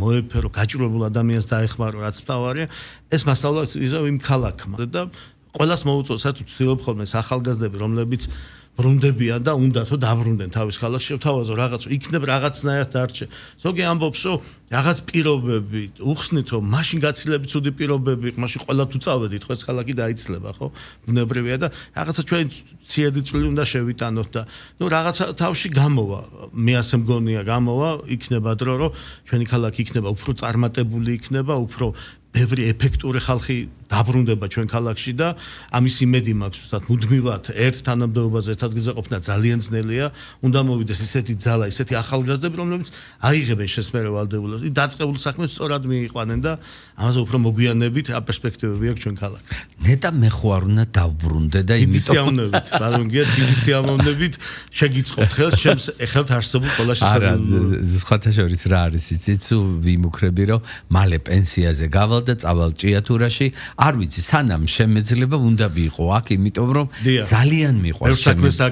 მოეფერო, გაჭირვებულ ადამიანს დაეხმარო, რაც მთავარია, ეს მასალა იზავ იმ ქალაქმა და ყველას მოუწევს, საერთოდ ვცდილობ ხოლმე ახალგაზრდები, რომლებიც ბრუნდებიან და უნდათო დაბრუნდნენ თავის ქალაქში, შევთავაზო რაღაც, იქნებ რაღაცნაირად დარჩე. ზოგი ამბობს, რომ რაღაც პირობები უხსნით, რომ მაშინ გაცილებით ცუდი პირობები, მაშინ ყველა თუ წავედით, ხო ეს ქალაქი დაიცლება, ხო? ბუნებრივია და რაღაცა ჩვენ ციედი წვლილი უნდა შევიტანოთ და ნუ რაღაცა თავში გამოვა. მე ასე მგონია, გამოვა, იქნება დრო, რომ ჩვენი ქალაქი იქნება უფრო წარმატებული იქნება, უფრო ბევრი ეფექტური ხალხი დაბრუნდება ჩვენ ქალაქში და ამის იმედი მაქვს, უბრალოდ მუდმივად ერთ თანამდებობაზე ერთად გზაყოფნა ძალიან ძნელია. უნდა მოვიდეს ისეთი ძალა, ისეთი ახალგაზრდები, რომლებიც აიღებენ შესმერე ვალდებულებას. დაწყებულ საქმეს სწორად მიიყვანენ და ამაზე უფრო მოგვიანებით პერსპექტივები აქვს ჩვენ ქალაქში. ნეტა მე ხო არ უნდა დავბრუნდე და დიდი სიამოვნებით, ბატონგია, დიდი სიამოვნებით შეგიწყობთ ხელს, ჩემს ეხელთ არსებულ ყველა შესაძლებლობას. სხვათა შორის რა არის იცით, თუ ვიმუქრები, რომ მალე პენსიაზე გავალ და წავალ ჭიათურაში არ ვიცი სანამ შემეძლება უნდა ვიყო აქ იმიტომ რომ ძალიან მიყვარს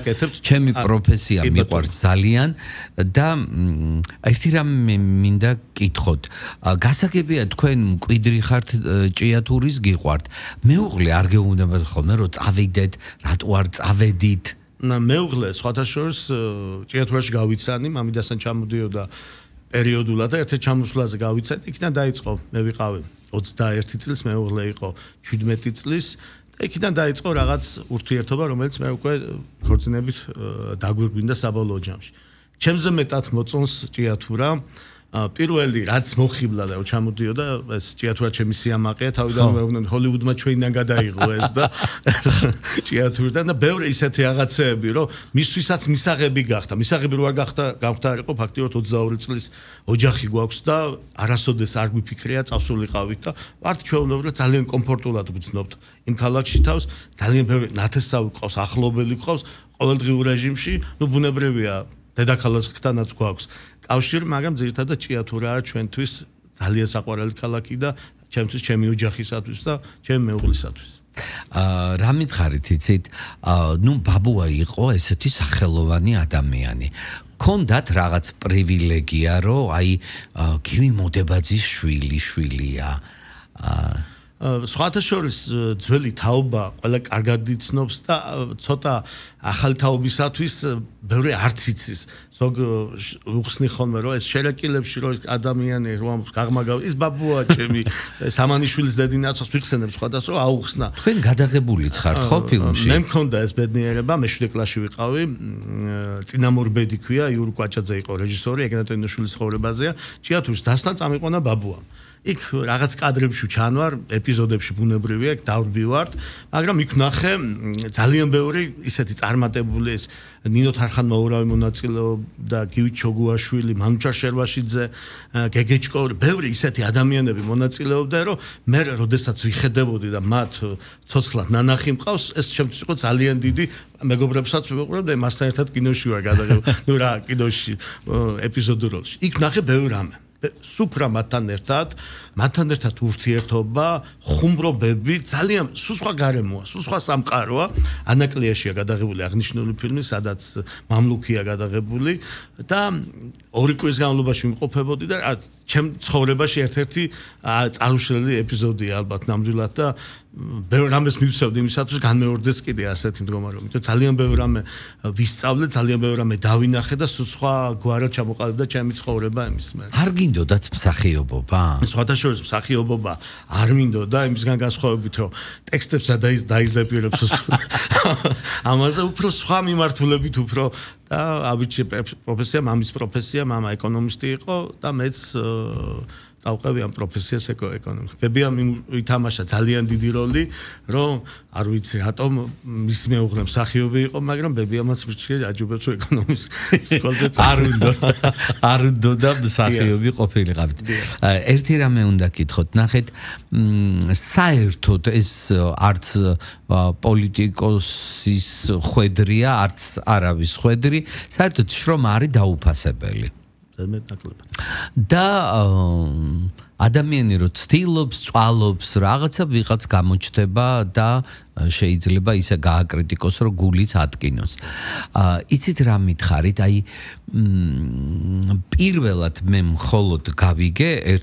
ჩემი პროფესია მიყვარს ძალიან და ერთი რამე მინდა კითხოთ გასაგებია თქვენ მკვიდრი ხართ ჭიათურის გიყვართ მეუღლე არ გეუბნებათ ხოლმე რომ წავიდეთ რატო არ წავედით მეუღლე სხვათა შორის ჭიათურაში გავიცანი მამიდასთან ჩამოდიოდა პერიოდულად და ერთ ჩამოსვლაზე გავიცანი იქიდან დაიწყო მე ვიყავი 21 წლის მეუღლე იყო 17 წლის და იქიდან დაიწყო რაღაც ურთიერთობა რომელიც მე უკვე ქორწინებით დაგვირგვინდა საბოლოო ჯამში ჩემზე მეტად მოწონს ჭიათურა პირველი რაც მოხიბლა და ჩამოდიოდა ეს ჭიათურა ჩემი სიამაყეა თავიდან მეუბნები ჰოლივუდმა ჩვენიდან გადაიღო ეს და ჭიათურიდან და ბევრი ისეთი რაღაცეები რომ მისთვისაც მისაღები გახდა მისაღები რო არ გახდა გამختارიყო ფაქტიურად 22 წლის ოჯახი გვაქვს და არასოდეს არ გვიფიქრია წავსულიყავით და ვართ ჩვეულებრივად ძალიან კომფორტულად გძნობთ იმ ქალაქში თავს ძალიან ბევრი ნათესავი ყავს ახლობელი ყავს ყოველდღიურ რეჟიმში ნუ ბუნებრივია დედაქალაქთანაც გვაქვს კავშირი, მაგრამ ძირითადად ჭიათურაა ჩვენთვის ძალიან საყვარელი ქალაქი და ჩემთვის ჩემი ოჯახისათვის და ჩემი მეუღლისათვის. რა მითხარით იცით? ნუ ბაბუა იყო ესეთი სახელოვანი ადამიანი. ქონდათ რაღაც პრივილეგია, რომ აი გივი მოდებაძის შვილია. სხვათა შორის ძველი თაობა ყველა კარგად იცნობს და ცოტა ახალი თაობისათვის ბევრი არც იცის. ზოგ უხსნი ხოლმე რომ ეს შერეკილებში რომ ადამიანი რომ გაღმაგავ ის ბაბუა ჩემი სამანიშვილის დედინაცოს ვიხსენებ სხვადასხვა აუხსნა. თქვენ გადაღებულიც ხართ ხო ფილმში? მე მქონდა ეს ბედნიერება, მე 7 კლასში ვიყავი. წინამორბედი ქვია, იური კვაჭაძე იყო რეჟისორი, ეგნატენოშვილის ხოვრებაზეა. ჭიათურის დასთან წამიყვანა ბაბუამ. იქ რაღაც კადრებში ჩანვარ, ეპიზოდებში ბუნებრივია, იქ დავდივართ, მაგრამ იქ ნახე ძალიან ბევრი ისეთი წარმატებული ეს ნინო თარხან-მოურავი მონაწილეობდა, გივით ჩოგუაშვილი, მანუჩარ შერვაშიძე, გეგეჭკო, ბევრი ისეთი ადამიანები მონაწილეობდნენ, რომ მე როდესაც ვიხედებოდი და მათ ცოცხლად ნანახი მყავს, ეს ჩემთვის იყო ძალიან დიდი მეგობრებსაც ვიყურებ და მასთან ერთად კინოში ვარ გადაღებული, ნუ რა კინოში ეპიზოდურ როლში. იქ ნახე ბევრი რამე. სუფრა მათთან ერთად ურთიერთობა, ხუმრობები, ძალიან სხვა გარემოა, სხვა სამყაროა. ანაკლიაშია გადაღებული აღნიშნული ფილმი, სადაც მამლუქია გადაღებული და 2 კვირის განმავლობაში ვიმყოფებოდი და ჩემ ცხოვრებაში ერთ-ერთი წარუშლელი ეპიზოდია ალბათ ნამდვილად და ბევრ რამეს მივცევდი იმისათვის განმეორდეს კიდე ასეთი მდგომარეობით. ძალიან ბევრ რამე ვისწავლე, ძალიან ბევრ რამე დავინახე და სხვა გვარად ჩამოყალიბდა ჩემი ცხოვრება იმის მე. არ გინდოდათ მსახიობობა? სხვათა შორის მსახიობობა არ მინდოდა იმისგან განსხვავებით, რომ ტექსტებს დაიზეპირებს ამაზე უფრო სხვა მიმართულებით უფრო და ავიჩი პროფესია, მამის პროფესია, მამა ეკონომისტი იყო და მეც დავყევი ამ პროფესიას ეკონომიკა. ბებიამ ითამაშა ძალიან დიდი როლი, რომ არ ვიცი რატომ მის მეუღლე მსახიობი იყო, მაგრამ ბებიამაც მრჩია აჯობებს რომ ეკონომიკის სკოლაზე არ უნდა მსახიობი ყოფილიყავით. ერთი რამე უნდა გითხოთ, ნახეთ, საერთოდ ეს არც პოლიტიკოსის ხვედრია, არც არავის ხვედრი, საერთოდ შრომა არის დაუფასებელი. და ადამიანი რო ცდილობს, წვალობს, რაღაცა ვიღაც გამოჩნდება და შეიძლება ისე გააკრიტიკოს, რომ გულიც ატკინოს. იცით რა მითხარით? აი პირველად მე მხოლოდ გავიგე